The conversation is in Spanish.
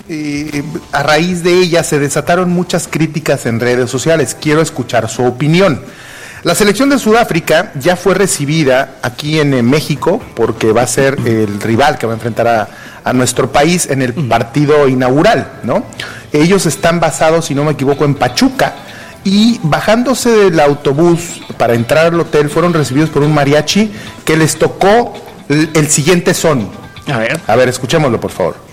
a raíz de ella se desataron muchas críticas en redes sociales. Quiero escuchar su opinión. La selección de Sudáfrica ya fue recibida aquí en México porque va a ser el rival que va a enfrentar a nuestro país en el partido inaugural, ¿no? Ellos están basados, si no me equivoco, en Pachuca, y bajándose del autobús para entrar al hotel fueron recibidos por un mariachi que les tocó el siguiente son. A ver, escuchémoslo, por favor.